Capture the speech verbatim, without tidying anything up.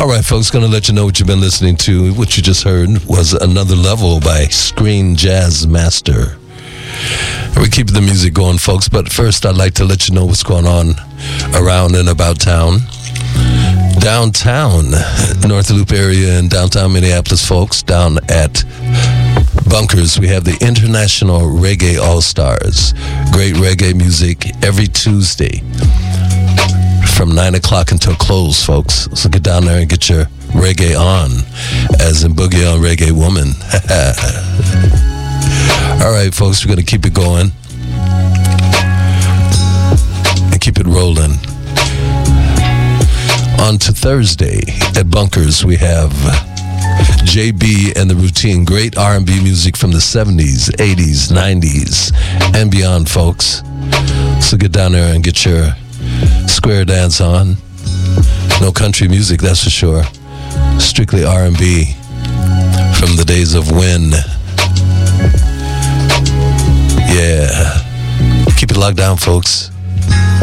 All right, folks, going to let you know what you've been listening to. What you just heard was Another Level by Screen Jazz Master. We keep the music going, folks, but first I'd like to let you know what's going on around and about town. Downtown, North Loop area in downtown Minneapolis, folks, down at Bunkers, we have the International Reggae All-Stars. Great reggae music every Tuesday from nine o'clock until close, folks. So get down there and get your reggae on, as in Boogie on Reggae Woman. All right, folks, we're going to keep it going and keep it rolling. On to Thursday at Bunkers, we have J B and the Routine. Great R and B music from the seventies, eighties, nineties, and beyond, folks. So get down there and get your square dance on. No country music, that's for sure. Strictly R and B from the days of when. Yeah. Keep it locked down, folks.